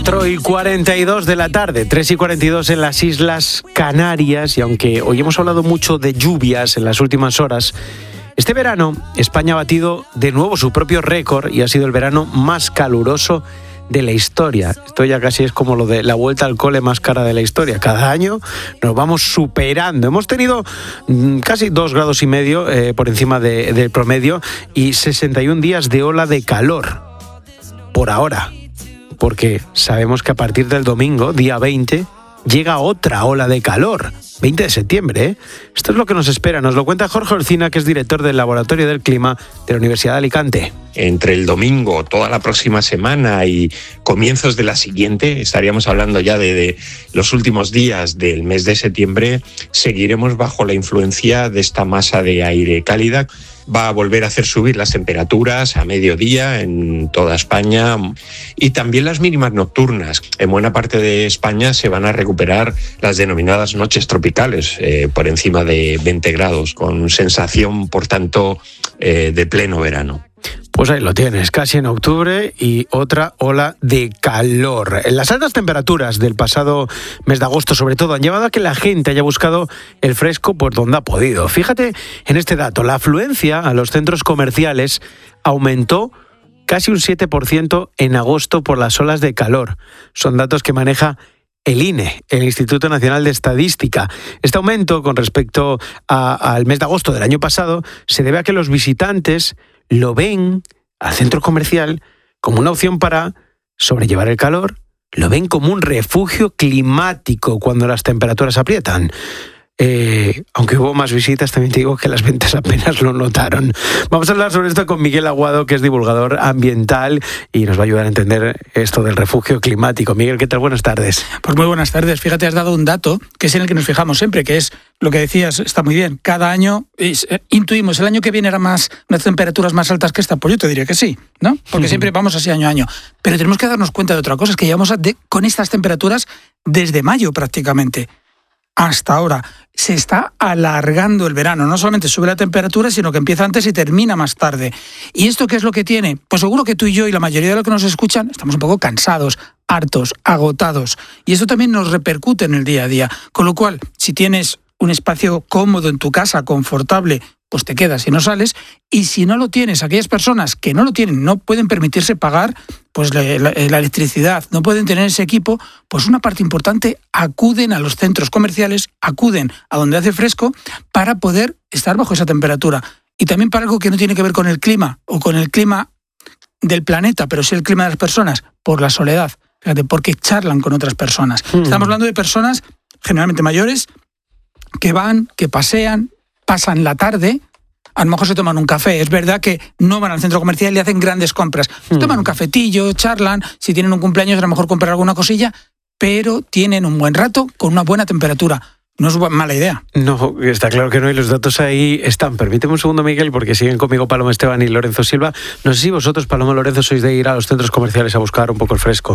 4:42 de la tarde, 3:42 en las Islas Canarias, y aunque hoy hemos hablado mucho de lluvias en las últimas horas, este verano España ha batido de nuevo su propio récord y ha sido el verano más caluroso de la historia. Esto ya casi es como lo de la vuelta al cole más cara de la historia. Cada año nos vamos superando. Hemos tenido casi 2,5 grados por encima del promedio y 61 días de ola de calor. Por ahora. Porque sabemos que a partir del domingo, día 20, llega otra ola de calor. 20 de septiembre, ¿eh? Esto es lo que nos espera. Nos lo cuenta Jorge Olcina, que es director del Laboratorio del Clima de la Universidad de Alicante. Entre el domingo, toda la próxima semana y comienzos de la siguiente, estaríamos hablando ya de los últimos días del mes de septiembre, seguiremos bajo la influencia de esta masa de aire cálida. Va a volver a hacer subir las temperaturas a mediodía en toda España y también las mínimas nocturnas. En buena parte de España se van a recuperar las denominadas noches tropicales por encima de 20 grados, con sensación, por tanto, de pleno verano. Pues ahí lo tienes, casi en octubre y otra ola de calor. Las altas temperaturas del pasado mes de agosto, sobre todo, han llevado a que la gente haya buscado el fresco por donde ha podido. Fíjate en este dato, la afluencia a los centros comerciales aumentó casi un 7% en agosto por las olas de calor. Son datos que maneja el INE, el Instituto Nacional de Estadística. Este aumento con respecto al mes de agosto del año pasado se debe a que los visitantes lo ven al centro comercial como una opción para sobrellevar el calor, lo ven como un refugio climático cuando las temperaturas aprietan. Aunque hubo más visitas, también te digo que las ventas apenas lo notaron. Vamos a hablar sobre esto con Miguel Aguado, que es divulgador ambiental y nos va a ayudar a entender esto del refugio climático. Miguel, ¿qué tal? Buenas tardes. Pues muy buenas tardes. Fíjate, has dado un dato que es en el que nos fijamos siempre, que es lo que decías, está muy bien. Cada año intuimos, el año que viene eran unas temperaturas más altas que esta. Pues yo te diría que sí, ¿no? Porque siempre vamos así año a año. Pero tenemos que darnos cuenta de otra cosa, es que llevamos con estas temperaturas desde mayo prácticamente. Hasta ahora se está alargando el verano, no solamente sube la temperatura, sino que empieza antes y termina más tarde. ¿Y esto qué es lo que tiene? Pues seguro que tú y yo y la mayoría de los que nos escuchan estamos un poco cansados, hartos, agotados, y eso también nos repercute en el día a día. Con lo cual, si tienes un espacio cómodo en tu casa, confortable, pues te quedas y no sales. Y si no lo tienes, aquellas personas que no lo tienen, no pueden permitirse pagar pues la electricidad, no pueden tener ese equipo, pues una parte importante acuden a los centros comerciales, acuden a donde hace fresco para poder estar bajo esa temperatura. Y también para algo que no tiene que ver con el clima o con el clima del planeta, pero sí el clima de las personas, por la soledad. Fíjate, porque charlan con otras personas. Estamos hablando de personas generalmente mayores que van, que pasean, pasan la tarde, a lo mejor se toman un café. Es verdad que no van al centro comercial y hacen grandes compras. Se toman un cafetillo, charlan, si tienen un cumpleaños a lo mejor compran alguna cosilla, pero tienen un buen rato con una buena temperatura. No es mala idea. No, está claro que no, y los datos ahí están. Permíteme un segundo, Miguel, porque siguen conmigo Paloma Esteban y Lorenzo Silva. No sé si vosotros, Paloma, Lorenzo, sois de ir a los centros comerciales a buscar un poco el fresco.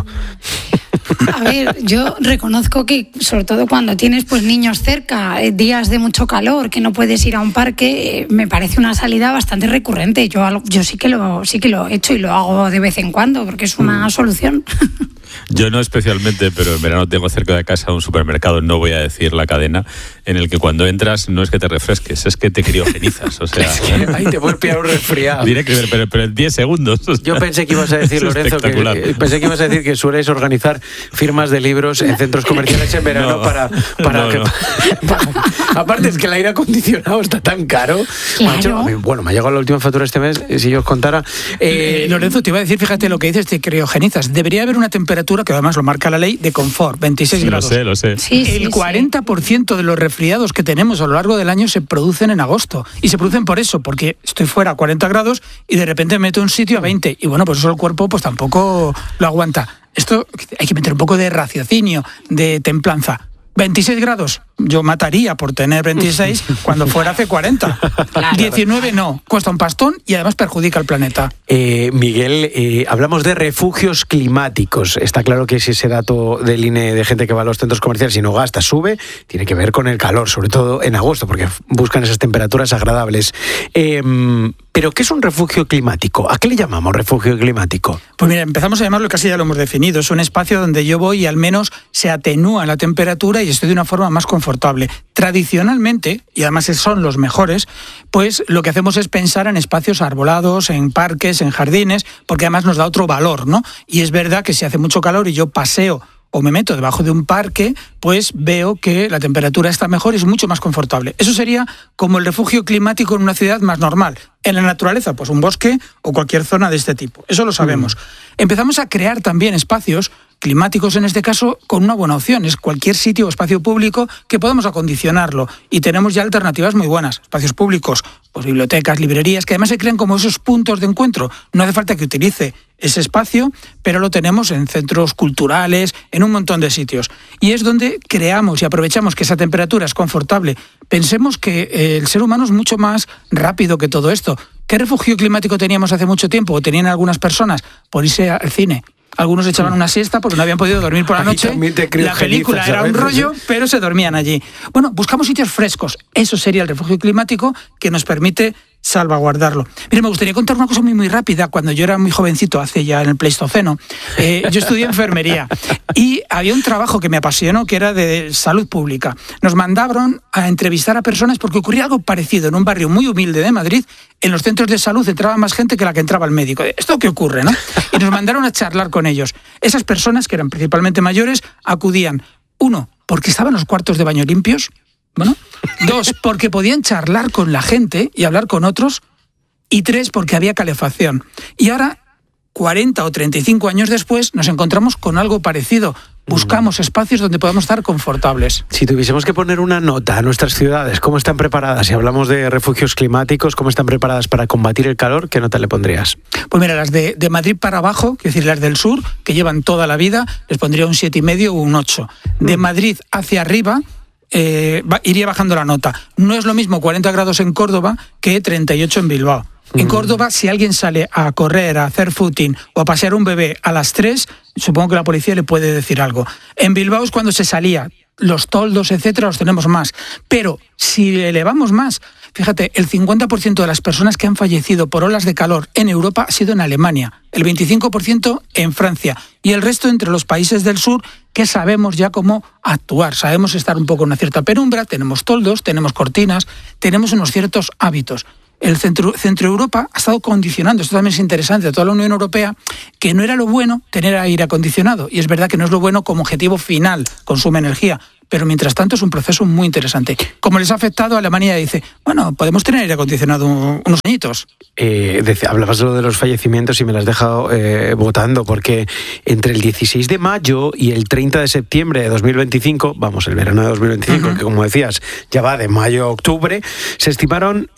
A ver, yo reconozco que, sobre todo cuando tienes pues niños cerca, días de mucho calor, que no puedes ir a un parque, me parece una salida bastante recurrente. Yo sí que lo he hecho y lo hago de vez en cuando, porque es una solución. Yo no especialmente, pero en verano tengo cerca de casa un supermercado, no voy a decir la cadena, en el que cuando entras no es que te refresques, es que te criogenizas. O sea, es que ahí te puedes pillar un resfriado. Pero en 10 segundos. O sea, yo pensé que ibas a decir, Lorenzo, pensé que ibas a decir que sueles organizar firmas de libros en centros comerciales en verano para aparte es que el aire acondicionado está tan caro. Claro. Bueno, me ha llegado la última factura este mes, si yo os contara. Lorenzo, te iba a decir, fíjate lo que dices, te criogenizas. Debería haber una temperatura, que además lo marca la ley, de confort, 26 grados. Lo sé. Sí, el 40% de los resfriados que tenemos a lo largo del año se producen en agosto. Y se producen por eso, porque estoy fuera a 40 grados y de repente me meto en un sitio a 20. Y bueno, pues eso el cuerpo pues tampoco lo aguanta. Esto hay que meter un poco de raciocinio, de templanza. 26 grados, yo mataría por tener 26 cuando fuera hace 40. Claro. 19 no, cuesta un pastón y además perjudica al planeta. Miguel, hablamos de refugios climáticos. Está claro que si ese dato del INE de gente que va a los centros comerciales y no gasta sube, tiene que ver con el calor, sobre todo en agosto, porque buscan esas temperaturas agradables. ¿Pero qué es un refugio climático? ¿A qué le llamamos refugio climático? Pues mira, empezamos a llamarlo, casi ya lo hemos definido. Es un espacio donde yo voy y al menos se atenúa la temperatura y estoy de una forma más confortable. Tradicionalmente, y además son los mejores, pues lo que hacemos es pensar en espacios arbolados, en parques, en jardines, porque además nos da otro valor, ¿no? Y es verdad que si hace mucho calor y yo paseo o me meto debajo de un parque, pues veo que la temperatura está mejor y es mucho más confortable. Eso sería como el refugio climático en una ciudad más normal. En la naturaleza, pues un bosque o cualquier zona de este tipo. Eso lo sabemos. Empezamos a crear también espacios climáticos, en este caso, con una buena opción. Es cualquier sitio o espacio público que podamos acondicionarlo. Y tenemos ya alternativas muy buenas. Espacios públicos, pues bibliotecas, librerías, que además se crean como esos puntos de encuentro. No hace falta que utilice ese espacio, pero lo tenemos en centros culturales, en un montón de sitios. Y es donde creamos y aprovechamos que esa temperatura es confortable. Pensemos que el ser humano es mucho más rápido que todo esto. ¿Qué refugio climático teníamos hace mucho tiempo, o tenían algunas personas? Por irse al cine. Algunos echaban una siesta porque no habían podido dormir por la noche. La película era un rollo, pero se dormían allí. Bueno, buscamos sitios frescos. Eso sería el refugio climático que nos permite salvaguardarlo. Mire, me gustaría contar una cosa muy rápida. Cuando yo era muy jovencito, hace ya en el Pleistoceno, yo estudié enfermería y había un trabajo que me apasionó, que era de salud pública. Nos mandaron a entrevistar a personas porque ocurría algo parecido en un barrio muy humilde de Madrid. En los centros de salud entraba más gente que la que entraba el médico. ¿Esto qué ocurre, no? Y nos mandaron a charlar con ellos. Esas personas, que eran principalmente mayores, acudían, 1, porque estaban los cuartos de baño limpios, bueno, 2, porque podían charlar con la gente y hablar con otros, y 3, porque había calefacción. Y ahora, 40 o 35 años después, nos encontramos con algo parecido. Buscamos espacios donde podamos estar confortables. Si tuviésemos que poner una nota a nuestras ciudades, ¿cómo están preparadas? Si hablamos de refugios climáticos, ¿cómo están preparadas para combatir el calor? ¿Qué nota le pondrías? Pues mira, las de Madrid para abajo, es decir, las del sur, que llevan toda la vida, les pondría un 7,5 o un 8. De Madrid hacia arriba, iría bajando la nota. No es lo mismo 40 grados en Córdoba que 38 en Bilbao. En Córdoba, si alguien sale a correr, a hacer footing o a pasear un bebé a las 3, supongo que la policía le puede decir algo. En Bilbao es cuando se salía. Los toldos, etcétera, los tenemos más. Pero si elevamos más, fíjate, el 50% de las personas que han fallecido por olas de calor en Europa ha sido en Alemania, el 25% en Francia y el resto entre los países del sur, que sabemos ya cómo actuar. Sabemos estar un poco en una cierta penumbra, tenemos toldos, tenemos cortinas, tenemos unos ciertos hábitos. El centro Europa ha estado condicionando, esto también es interesante, a toda la Unión Europea, que no era lo bueno tener aire acondicionado. Y es verdad que no es lo bueno como objetivo final, consume energía. Pero mientras tanto es un proceso muy interesante. Como les ha afectado, Alemania dice, bueno, podemos tener aire acondicionado unos añitos. Hablabas de lo de los fallecimientos y me las has dejado votando, porque entre el 16 de mayo y el 30 de septiembre de 2025, vamos, el verano de 2025, que como decías, ya va de mayo a octubre, se estimaron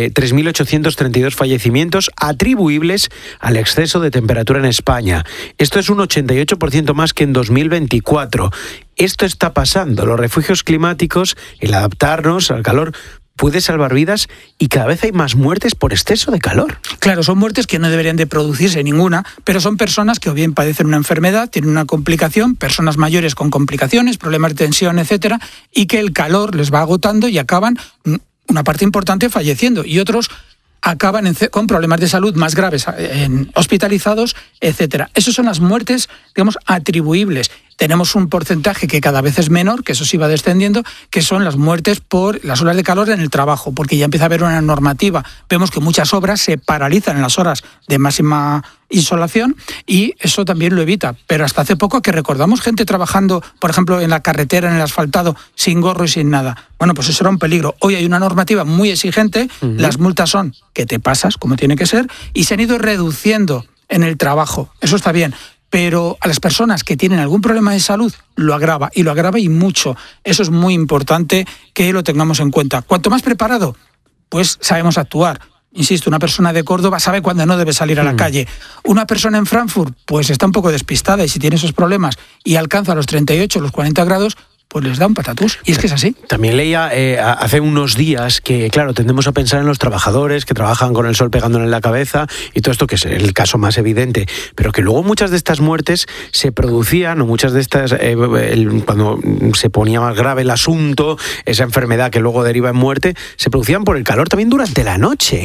3.832 fallecimientos atribuibles al exceso de temperatura en España. Esto es un 88% más que en 2024. Esto está pasando. Los refugios climáticos, el adaptarnos al calor, puede salvar vidas y cada vez hay más muertes por exceso de calor. Claro, son muertes que no deberían de producirse ninguna, pero son personas que o bien padecen una enfermedad, tienen una complicación, personas mayores con complicaciones, problemas de tensión, etcétera, y que el calor les va agotando y acaban, una parte importante, falleciendo, y otros acaban con problemas de salud más graves, hospitalizados, etcétera. Esas son las muertes, digamos, atribuibles. Tenemos un porcentaje que cada vez es menor, que eso sí va descendiendo, que son las muertes por las olas de calor en el trabajo, porque ya empieza a haber una normativa. Vemos que muchas obras se paralizan en las horas de máxima insolación y eso también lo evita. Pero hasta hace poco que recordamos gente trabajando, por ejemplo, en la carretera, en el asfaltado, sin gorro y sin nada. Bueno, pues eso era un peligro. Hoy hay una normativa muy exigente, las multas son que te pasas, como tiene que ser, y se han ido reduciendo en el trabajo. Eso está bien. Pero a las personas que tienen algún problema de salud lo agrava y mucho. Eso es muy importante que lo tengamos en cuenta. Cuanto más preparado, pues sabemos actuar. Insisto, una persona de Córdoba sabe cuándo no debe salir a la calle. Una persona en Frankfurt, pues está un poco despistada y si tiene esos problemas y alcanza los 38, los 40 grados, pues les da un patatús. Y es que es así. También leía hace unos días que, claro, tendemos a pensar en los trabajadores que trabajan con el sol pegándole en la cabeza y todo esto, que es el caso más evidente, pero que luego muchas de estas muertes se producían, o muchas de estas, cuando se ponía más grave el asunto, esa enfermedad que luego deriva en muerte, se producían por el calor también durante la noche.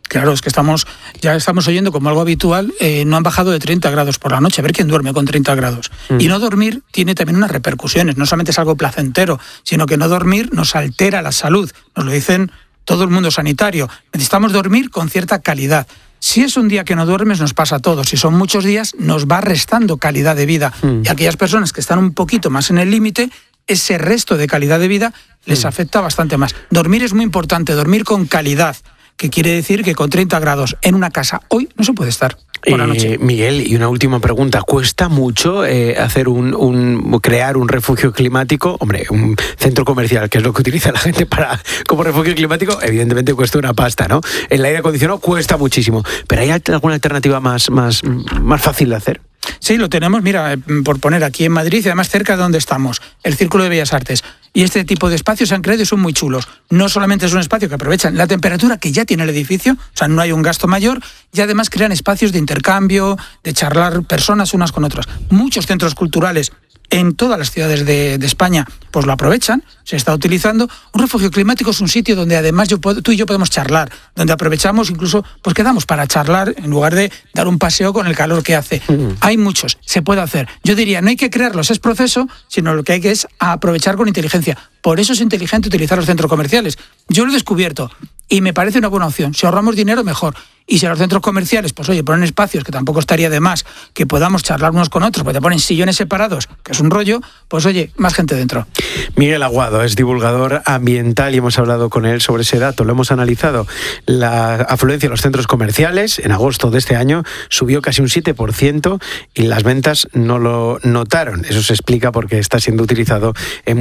Claro, es que ya estamos oyendo como algo habitual, no han bajado de 30 grados por la noche. A ver quién duerme con 30 grados. Y no dormir tiene también unas repercusiones. No solamente es algo placentero, sino que no dormir nos altera la salud. Nos lo dicen todo el mundo sanitario. Necesitamos dormir con cierta calidad. Si es un día que no duermes, nos pasa a todos. Si son muchos días, nos va restando calidad de vida. Y aquellas personas que están un poquito más en el límite, ese resto de calidad de vida les afecta bastante más. Dormir es muy importante, dormir con calidad, que quiere decir que con 30 grados en una casa hoy no se puede estar por la noche. Miguel, y una última pregunta. ¿Cuesta mucho hacer crear un refugio climático? Hombre, un centro comercial, que es lo que utiliza la gente como refugio climático, evidentemente cuesta una pasta, ¿no? El aire acondicionado cuesta muchísimo. ¿Pero hay alguna alternativa más fácil de hacer? Sí, lo tenemos, mira, por poner aquí en Madrid y además cerca de donde estamos, el Círculo de Bellas Artes. Y este tipo de espacios se han creado y son muy chulos. No solamente es un espacio que aprovechan la temperatura que ya tiene el edificio, o sea, no hay un gasto mayor, y además crean espacios de intercambio, de charlar personas unas con otras. Muchos centros culturales en todas las ciudades de España pues lo aprovechan, se está utilizando. Un refugio climático es un sitio donde además tú y yo podemos charlar, donde aprovechamos, incluso pues quedamos para charlar en lugar de dar un paseo con el calor que hace. Hay muchos, se puede hacer. Yo diría, no hay que crearlos, es proceso, sino lo que hay que es aprovechar con inteligencia. Por eso es inteligente utilizar los centros comerciales. Yo lo he descubierto y me parece una buena opción. Si ahorramos dinero, mejor. Y si a los centros comerciales, pues oye, ponen espacios que tampoco estaría de más, que podamos charlar unos con otros, porque te ponen sillones separados, que es un rollo, pues oye, más gente dentro. Miguel Aguado es divulgador ambiental y hemos hablado con él sobre ese dato. Lo hemos analizado. La afluencia en los centros comerciales en agosto de este año subió casi un 7% y las ventas no lo notaron. Eso se explica porque está siendo utilizado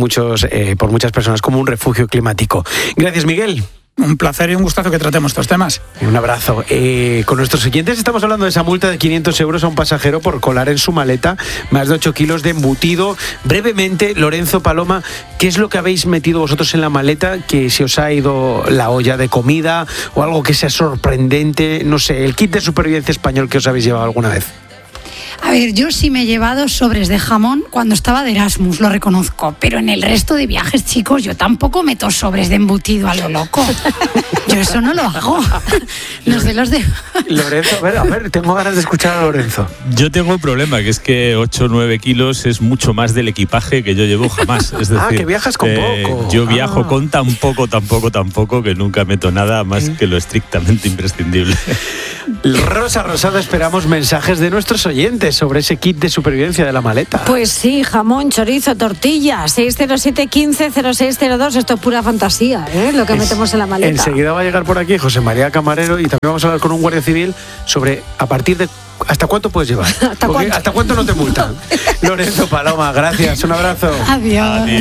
por muchas personas como un refugio climático. Gracias, Miguel. Un placer y un gustazo que tratemos estos temas. Un abrazo. Con nuestros oyentes estamos hablando de esa multa de 500 euros a un pasajero por colar en su maleta más de 8 kilos de embutido. Brevemente, Lorenzo, Paloma, ¿qué es lo que habéis metido vosotros en la maleta que se os ha ido la olla de comida o algo que sea sorprendente? No sé, el kit de supervivencia español que os habéis llevado alguna vez. A ver, yo sí me he llevado sobres de jamón cuando estaba de Erasmus, lo reconozco, pero en el resto de viajes, chicos, yo tampoco meto sobres de embutido a lo loco. Yo eso no lo hago. No sé los de... Lorenzo, a ver, tengo ganas de escuchar a Lorenzo. Yo tengo un problema, que es que 8 o 9 kilos es mucho más del equipaje que yo llevo jamás. Es decir, que viajas con poco. Yo viajo con tan poco, que nunca meto nada más que lo estrictamente imprescindible. Rosa Rosado, esperamos mensajes de nuestros oyentes sobre ese kit de supervivencia de la maleta. Pues sí, jamón, chorizo, tortilla, 607-15-0602. Esto es pura fantasía, lo que metemos en la maleta. Enseguida va a llegar por aquí José María Camarero y también vamos a hablar con un guardia civil sobre a partir de hasta cuánto puedes llevar. ¿Hasta cuánto no te multan? Lorenzo, Paloma, gracias, un abrazo. Adiós.